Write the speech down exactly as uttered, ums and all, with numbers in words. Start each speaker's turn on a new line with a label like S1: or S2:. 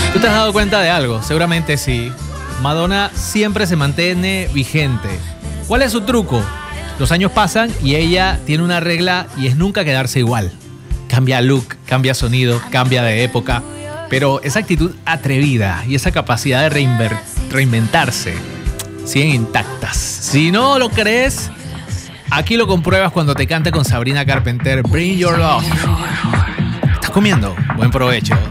S1: ¿Tú te has dado cuenta de algo? Seguramente sí. Madonna siempre se mantiene vigente. ¿Cuál es su truco? Los años pasan y ella tiene una regla y es nunca quedarse igual. Cambia look, cambia sonido, cambia de época. Pero esa actitud atrevida y esa capacidad de reinver- reinventarse siguen intactas. Si no lo crees, aquí lo compruebas cuando te cante con Sabrina Carpenter Bring Your Love. ¿Estás comiendo? Buen provecho.